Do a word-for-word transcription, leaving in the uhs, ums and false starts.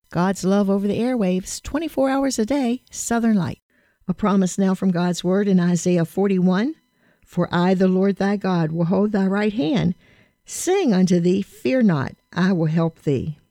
God's love over the airwaves, twenty-four hours a day, Southern Light. A promise now from God's word in Isaiah forty-one. For I, the Lord thy God, will hold thy right hand. Sing unto thee, fear not, I will help thee.